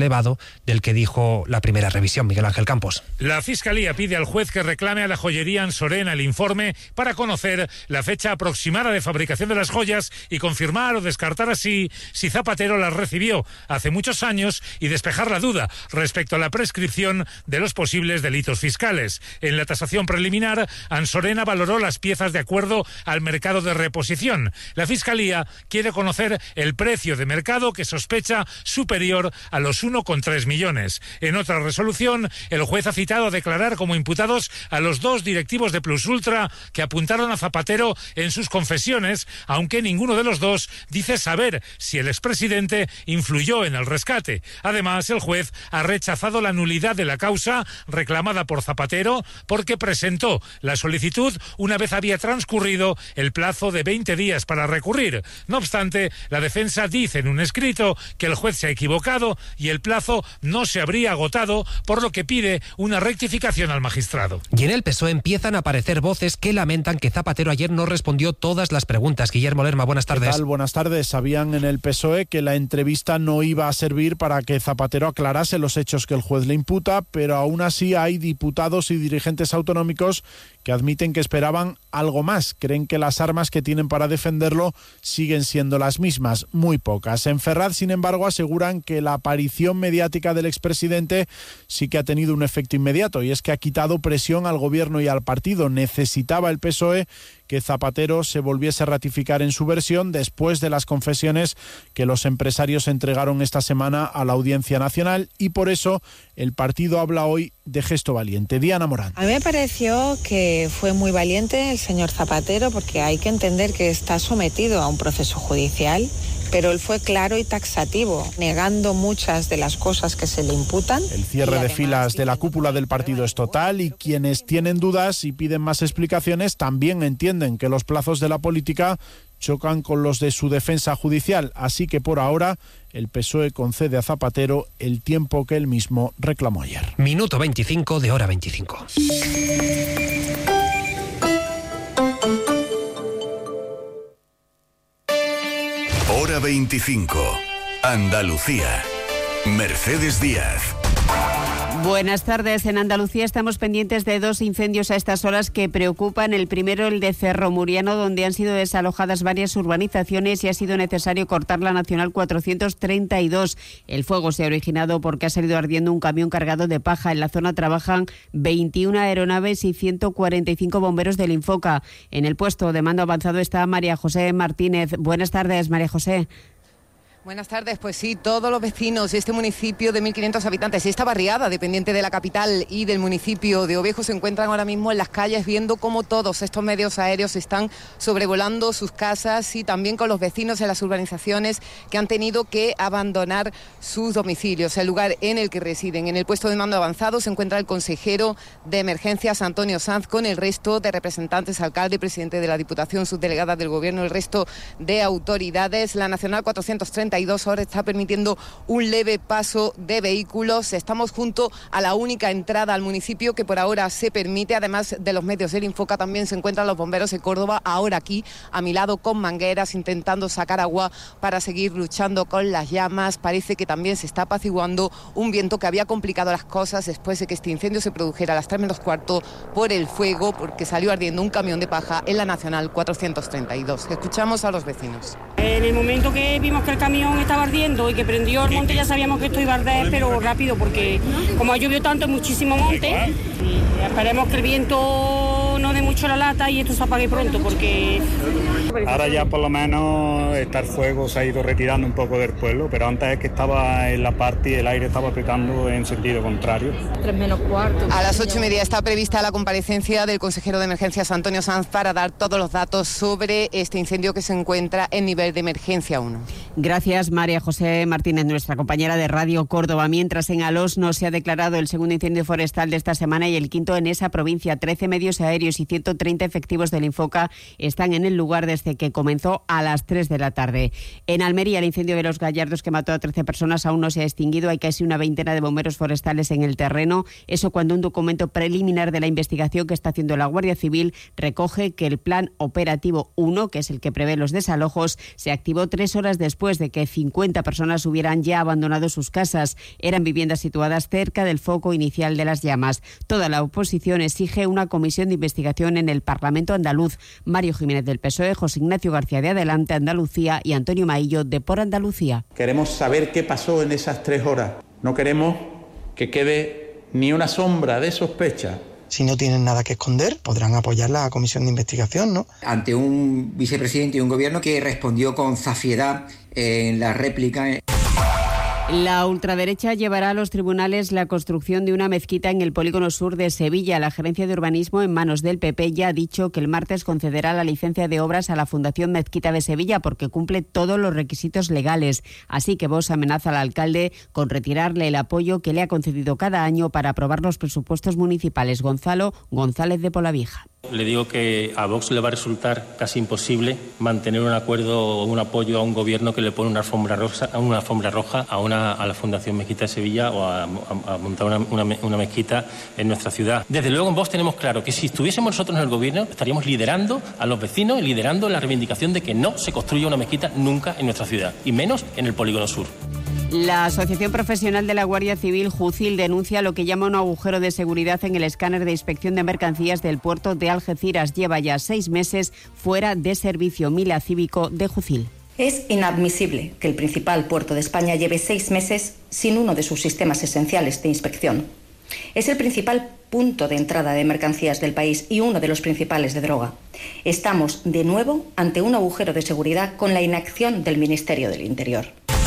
elevado del que dijo la primera revisión. Miguel Ángel Campos. La Fiscalía pide al juez que reclame a la joyería Ansorena el informe para conocer la fecha aproximada de fabricación de las joyas y confirmar o descartar así si Zapatero las recibió hace muchos años y despejar la duda respecto a la prescripción de los posibles delitos fiscales. En la tasación preliminar, Ansorena valoró las piezas de acuerdo al mercado de reposición. La Fiscalía quiere conocer el precio de mercado, que sospecha superior a los 1,3 millones. En otra resolución, el juez ha citado a declarar como imputados a los 2 directivos de Plus Ultra que apuntaron a Zapatero en sus confesiones, aunque ninguno de los 2 dice saber si el expresidente influyó en el rescate. Además, el juez ha rechazado la nulidad de la causa reclamada por Zapatero porque presentó la solicitud una vez había transcurrido el plazo de 20 días para recurrir. No obstante, la defensa dice en un escrito que el juez se ha equivocado y el plazo no se habría agotado, por lo que pide una rectificación al magistrado. Y en el PSOE empiezan a aparecer voces que lamentan que Zapatero ayer no respondió todas las preguntas. Guillermo Lerma, buenas tardes. ¿Qué tal? Buenas tardes. Sabían en el PSOE que la entrevista no iba a servir para que Zapatero aclarase los hechos que el juez le imputa, pero aún así hay diputados y dirigentes autonómicos que admiten que esperaban algo más. Creen que las armas que tienen para defenderlo siguen siendo las mismas, muy pocas. En Ferraz, sin embargo, aseguran que la aparición mediática del expresidente sí que ha tenido un efecto inmediato, y es que ha quitado presión al gobierno y al partido. Necesitaba el PSOE que Zapatero se volviese a ratificar en su versión después de las confesiones que los empresarios entregaron esta semana a la Audiencia Nacional, y por eso el partido habla hoy de gesto valiente. Diana Morán. A mí me pareció que fue muy valiente el señor Zapatero, porque hay que entender que está sometido a un proceso judicial, pero él fue claro y taxativo, negando muchas de las cosas que se le imputan. El cierre de filas de la cúpula del partido es total, y quienes tienen dudas y piden más explicaciones también entienden que los plazos de la política chocan con los de su defensa judicial, así que por ahora el PSOE concede a Zapatero el tiempo que él mismo reclamó ayer. Minuto 25 de hora 25. Hora 25. Andalucía. Mercedes Díaz. Buenas tardes. En Andalucía estamos pendientes de 2 incendios a estas horas que preocupan. El primero, el de Cerro Muriano, donde han sido desalojadas varias urbanizaciones y ha sido necesario cortar la Nacional 432. El fuego se ha originado porque ha salido ardiendo un camión cargado de paja. En la zona trabajan 21 aeronaves y 145 bomberos del Infoca. En el puesto de mando avanzado está María José Martínez. Buenas tardes, María José. Buenas tardes. Pues sí, todos los vecinos de este municipio de 1.500 habitantes y esta barriada dependiente de la capital y del municipio de Ovejo se encuentran ahora mismo en las calles viendo cómo todos estos medios aéreos están sobrevolando sus casas, y también con los vecinos de las urbanizaciones que han tenido que abandonar sus domicilios, el lugar en el que residen. En el puesto de mando avanzado se encuentra el consejero de emergencias, Antonio Sanz, con el resto de representantes, alcalde, presidente de la Diputación, subdelegada del Gobierno, el resto de autoridades. La Nacional 432 ahora está permitiendo un leve paso de vehículos. Estamos junto a la única entrada al municipio que por ahora se permite. Además de los medios del Infoca, también se encuentran los bomberos de Córdoba, ahora aquí a mi lado con mangueras, intentando sacar agua para seguir luchando con las llamas. Parece que también se está apaciguando un viento que había complicado las cosas después de que este incendio se produjera a las 3 menos cuarto por el fuego, porque salió ardiendo un camión de paja en la Nacional 432. Escuchamos a los vecinos. En el momento que vimos que el camión estaba ardiendo y que prendió el monte, ya sabíamos que esto iba a arder, pero rápido, porque como ha llovido tanto, es muchísimo monte, y esperemos que el viento no dé mucho la lata y esto se apague pronto, porque... Ahora ya por lo menos el fuego se ha ido retirando un poco del pueblo, pero antes es que estaba en la parte y el aire estaba apretando en sentido contrario. 3 menos cuarto. A las 8:30 está prevista la comparecencia del consejero de emergencias, Antonio Sanz, para dar todos los datos sobre este incendio que se encuentra en nivel de emergencia 1. Gracias, María José Martínez, nuestra compañera de Radio Córdoba. Mientras en Alós no se ha declarado el segundo incendio forestal de esta semana y el quinto en esa provincia. 13 medios aéreos y 100 130 efectivos del Infoca están en el lugar desde que comenzó a las 3 de la tarde. En Almería, el incendio de Los Gallardos que mató a 13 personas aún no se ha extinguido. Hay casi una veintena de bomberos forestales en el terreno. Eso cuando un documento preliminar de la investigación que está haciendo la Guardia Civil recoge que el Plan Operativo 1, que es el que prevé los desalojos, se activó 3 horas después de que 50 personas hubieran ya abandonado sus casas. Eran viviendas situadas cerca del foco inicial de las llamas. Toda la oposición exige una comisión de investigación en el Parlamento andaluz. Mario Jiménez del PSOE, José Ignacio García de Adelante Andalucía y Antonio Maillo de Por Andalucía. Queremos saber qué pasó en esas 3 horas. No queremos que quede ni una sombra de sospecha. Si no tienen nada que esconder, podrán apoyar la comisión de investigación, ¿no? Ante un vicepresidente y un gobierno que respondió con zafiedad en la réplica. La ultraderecha llevará a los tribunales la construcción de una mezquita en el polígono sur de Sevilla. La Gerencia de Urbanismo, en manos del PP, ya ha dicho que el martes concederá la licencia de obras a la Fundación Mezquita de Sevilla porque cumple todos los requisitos legales. Así que Vox amenaza al alcalde con retirarle el apoyo que le ha concedido cada año para aprobar los presupuestos municipales. Gonzalo González de Polavieja. Le digo que a Vox le va a resultar casi imposible mantener un acuerdo o un apoyo a un gobierno que le pone una alfombra roja a la Fundación Mezquita de Sevilla o a montar una mezquita en nuestra ciudad. Desde luego en Vox tenemos claro que si estuviésemos nosotros en el gobierno estaríamos liderando a los vecinos y liderando la reivindicación de que no se construya una mezquita nunca en nuestra ciudad y menos en el polígono sur. La Asociación Profesional de la Guardia Civil, Jucil, denuncia lo que llama un agujero de seguridad en el escáner de inspección de mercancías del puerto de Algeciras. Lleva ya 6 meses fuera de servicio. Mila Cívico, de Jucil. Es inadmisible que el principal puerto de España lleve 6 meses sin uno de sus sistemas esenciales de inspección. Es el principal punto de entrada de mercancías del país y uno de los principales de droga. Estamos de nuevo ante un agujero de seguridad con la inacción del Ministerio del Interior.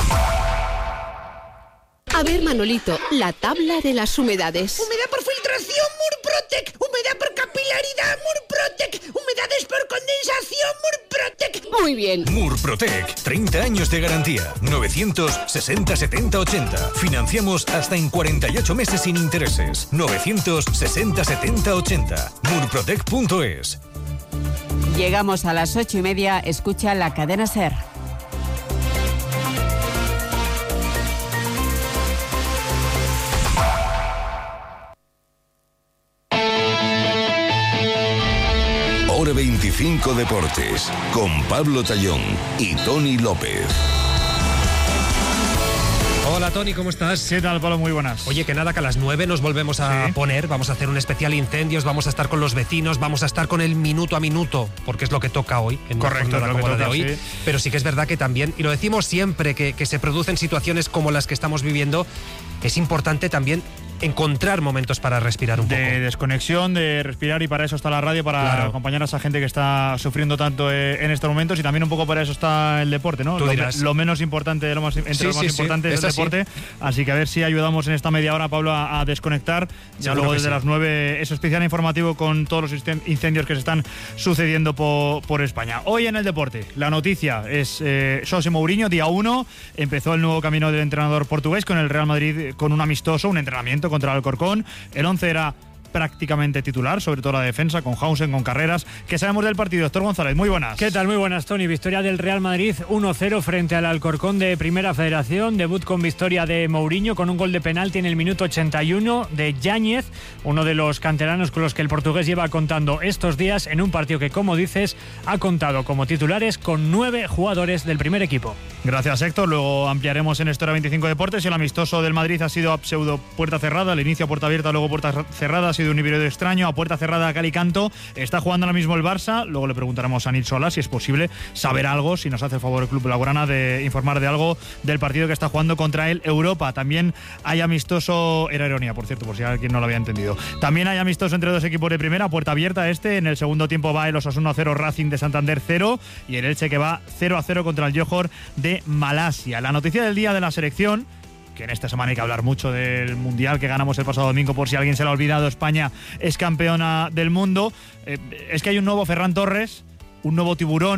A ver, Manolito, la tabla de las humedades. Humedad por filtración, Murprotec. Humedad por capilaridad, Murprotec. Humedades por condensación, Murprotec. Muy bien. Murprotec, 30 años de garantía. 960 70 80. Financiamos hasta en 48 meses sin intereses. 960 70 80. Murprotec.es. Llegamos a las 8:30. Escucha la cadena SER. Hora 25 Deportes, con Pablo Tallón y Tony López. Hola Tony, ¿cómo estás? ¿Qué tal, Pablo? Muy buenas. Oye, que nada, que a las 9 nos volvemos a poner, vamos a hacer un especial incendios, vamos a estar con los vecinos, vamos a estar con el minuto a minuto, porque es lo que toca hoy, en correcto, la jornada de hoy. Sí. Pero sí que es verdad que también, y lo decimos siempre, que se producen situaciones como las que estamos viviendo, es importante también encontrar momentos para respirar un poco. De desconexión, de respirar, y para eso está la radio, para acompañar a esa gente que está sufriendo tanto en estos momentos, y también un poco para eso está el deporte, ¿no? Lo menos importante, lo más importante es el deporte. Así que a ver si ayudamos en esta media hora, Pablo, a desconectar. Ya luego desde las 9, ese especial informativo con todos los incendios que se están sucediendo por España. Hoy en el deporte, la noticia es José Mourinho, día 1, empezó el nuevo camino del entrenador portugués con el Real Madrid, con un amistoso, un entrenamiento contra el Alcorcón. El 11 era prácticamente titular, sobre todo la defensa, con Hausen, con Carreras. ¿Qué sabemos del partido? Héctor González, muy buenas. ¿Qué tal? Muy buenas, Tony. Victoria del Real Madrid 1-0 frente al Alcorcón de Primera Federación. Debut con victoria de Mourinho, con un gol de penalti en el minuto 81 de Yáñez, uno de los canteranos con los que el portugués lleva contando estos días, en un partido que, como dices, ha contado como titulares con 9 jugadores del primer equipo. Gracias, Héctor. Luego ampliaremos en Hora 25 Deportes. El amistoso del Madrid ha sido a pseudo puerta cerrada, al inicio a puerta abierta, luego puerta cerrada. Ha sido un híbrido extraño, a puerta cerrada, a cal y canto. Está jugando ahora mismo el Barça. Luego le preguntaremos a Nil Sola si es posible saber algo, si nos hace el favor el Club Blaugrana de informar de algo del partido que está jugando contra el Europa. También hay amistoso, era ironía, por cierto, por si alguien no lo había entendido. También hay amistoso entre dos equipos de primera, puerta abierta en el segundo tiempo va el Osasuna 0, Racing de Santander 0, y el Elche que va 0-0 contra el Johor de Malasia. La noticia del día de la selección, que en esta semana hay que hablar mucho del Mundial que ganamos el pasado domingo, por si alguien se lo ha olvidado. España es campeona del mundo. Es que hay un nuevo Ferran Torres, un nuevo tiburón,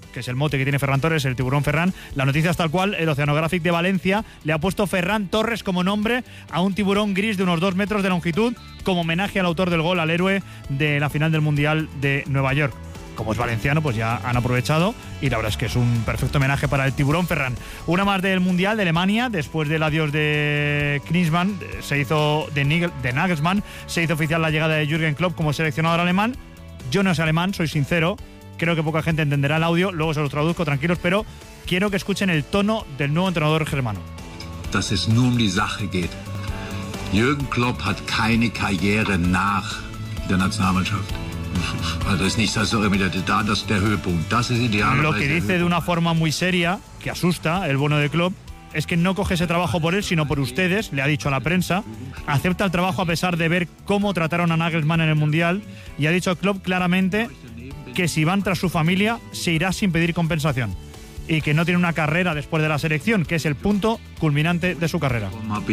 que es el mote que tiene Ferran Torres, el tiburón Ferran. La noticia es tal cual, el Oceanographic de Valencia le ha puesto Ferran Torres como nombre a un tiburón gris de unos 2 metros de longitud, como homenaje al autor del gol, al héroe de la final del Mundial de Nueva York. Como es valenciano, pues ya han aprovechado y la verdad es que es un perfecto homenaje para el tiburón Ferran. Una más del Mundial de Alemania, después del adiós de Klinsmann, de Nagelsmann, se hizo oficial la llegada de Jürgen Klopp como seleccionador alemán. Yo no sé alemán, soy sincero, creo que poca gente entenderá el audio, luego se los traduzco, tranquilos, pero quiero que escuchen el tono del nuevo entrenador germano. Dass es nur die Sache geht. Jürgen Klopp hat keine Karriere nach der Nationalmannschaft. Lo que dice de una forma muy seria, que asusta, el bueno de Klopp, es que no coge ese trabajo por él, sino por ustedes, le ha dicho a la prensa. Acepta el trabajo a pesar de ver cómo trataron a Nagelsmann en el Mundial, y ha dicho Klopp claramente que si van tras su familia, se irá sin pedir compensación. Y que no tiene una carrera después de la selección, que es el punto culminante de su carrera.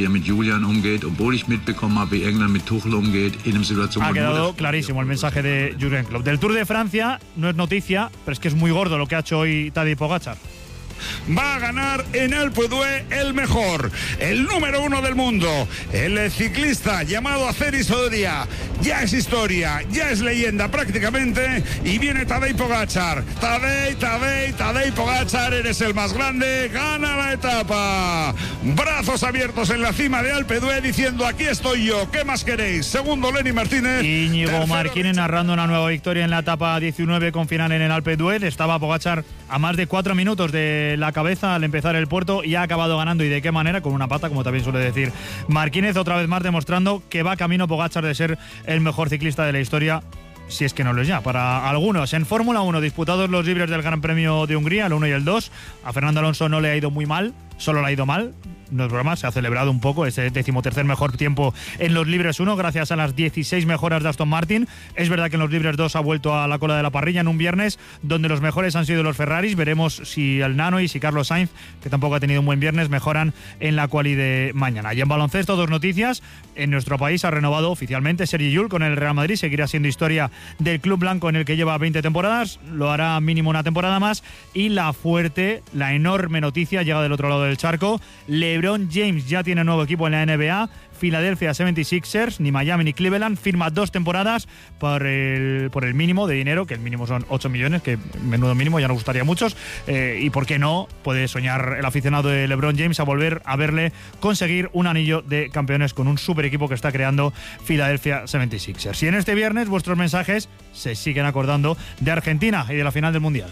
Ha quedado clarísimo el mensaje de Jürgen Klopp. Del Tour de Francia no es noticia, pero es que es muy gordo lo que ha hecho hoy Tadej Pogačar. Va a ganar en Alpe d'Huez el mejor, el número 1 del mundo, el ciclista llamado Aceris Odia. Ya es historia, ya es leyenda prácticamente, y viene Tadej Pogačar. Tadej Pogačar, eres el más grande, gana la etapa. Brazos abiertos en la cima de Alpe d'Huez diciendo: aquí estoy yo, ¿qué más queréis? Segundo Lenny Martínez. Íñigo Martínez narrando una nueva victoria en la etapa 19 con final en el Alpe d'Huez. Estaba Pogačar a más de 4 minutos de la cabeza al empezar el puerto y ha acabado ganando, y de qué manera, con una pata, como también suele decir Martínez, otra vez más demostrando que va camino Pogačar de ser el mejor ciclista de la historia, si es que no lo es ya, para algunos. En Fórmula 1, disputados los libres del Gran Premio de Hungría, el 1 y el 2, a Fernando Alonso no le ha ido muy mal, solo le ha ido mal. No es broma, se ha celebrado un poco ese 13º mejor tiempo en los libres 1 gracias a las 16 mejoras de Aston Martin. Es verdad que en los libres 2 ha vuelto a la cola de la parrilla en un viernes donde los mejores han sido los Ferraris. Veremos si el Nano y si Carlos Sainz, que tampoco ha tenido un buen viernes, mejoran en la quali de mañana. Y en baloncesto, 2 noticias. En nuestro país ha renovado oficialmente Sergi Llull con el Real Madrid. Seguirá siendo historia del club blanco en el que lleva 20 temporadas. Lo hará mínimo una temporada más. Y la fuerte, la enorme noticia llega del otro lado del charco. LeBron James ya tiene nuevo equipo en la NBA. Philadelphia 76ers, ni Miami ni Cleveland, firma 2 temporadas por el mínimo de dinero, que el mínimo son 8 millones, que menudo mínimo, ya nos gustaría a muchos. Y por qué no, puede soñar el aficionado de LeBron James a volver a verle conseguir un anillo de campeones con un super equipo que está creando Philadelphia 76ers. Y en este viernes vuestros mensajes se siguen acordando de Argentina y de la final del Mundial.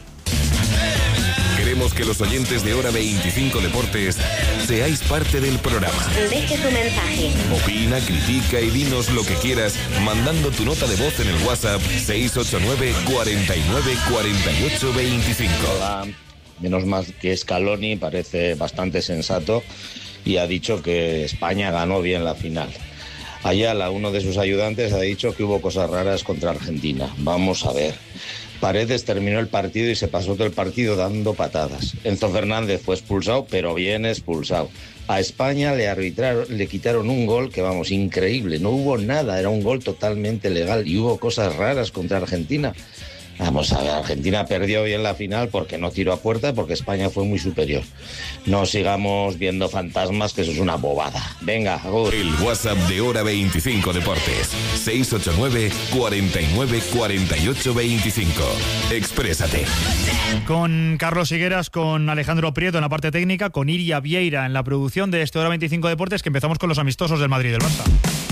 Queremos que los oyentes de Hora 25 Deportes seáis parte del programa. Deje tu mensaje. Opina, critica y dinos lo que quieras mandando tu nota de voz en el WhatsApp 689 49 48 25. Hola. Menos mal que Scaloni parece bastante sensato y ha dicho que España ganó bien la final. Ayala, uno de sus ayudantes, ha dicho que hubo cosas raras contra Argentina. Vamos a ver. Paredes terminó el partido y se pasó todo el partido dando patadas. Enzo Fernández fue expulsado, pero bien expulsado. A España le quitaron un gol que, vamos, increíble. No hubo nada, era un gol totalmente legal y hubo cosas raras contra Argentina. Vamos a ver, Argentina perdió bien la final porque no tiró a puerta, porque España fue muy superior. No sigamos viendo fantasmas, que eso es una bobada. Venga, agur. El WhatsApp de Hora 25 Deportes, 689 49 48 25. Exprésate. Con Carlos Higueras, con Alejandro Prieto en la parte técnica, con Iria Vieira en la producción de este Hora 25 Deportes, que empezamos con los amistosos del Madrid y del Barça.